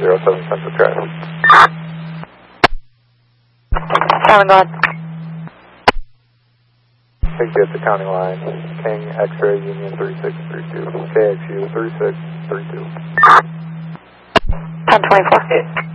07 Central Drive. Counting on. Take you at the counting line. King X-ray Union 3632. KXU 3632. 1024.